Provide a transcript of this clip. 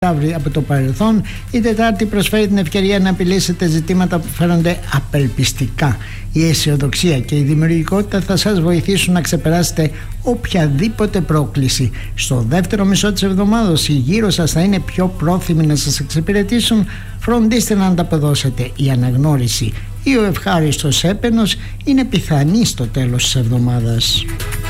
από το παρελθόν. Η Τετάρτη προσφέρει την ευκαιρία να επιλύσετε ζητήματα που φαίνονται απελπιστικά. Η αισιοδοξία και η δημιουργικότητα θα σας βοηθήσουν να ξεπεράσετε οποιαδήποτε πρόκληση. Στο δεύτερο μισό της εβδομάδας οι γύρω σας θα είναι πιο πρόθυμοι να σας εξυπηρετήσουν. Φροντίστε να ανταποδώσετε. Η αναγνώριση ή ο ευχάριστος έπαινος είναι πιθανή στο τέλος της εβδομάδας.